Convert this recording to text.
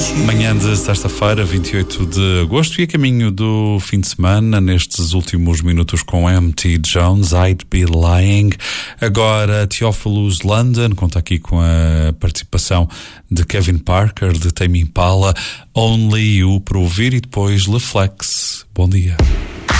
Manhã de sexta-feira, 28 de agosto, e a caminho do fim de semana, nestes últimos minutos com M.T. Jones, I'd Be Lying. Agora, Theophilus London, conta aqui com a participação de Kevin Parker, de Tame Impala, Only You, para ouvir, e depois Le Flex. Bom dia.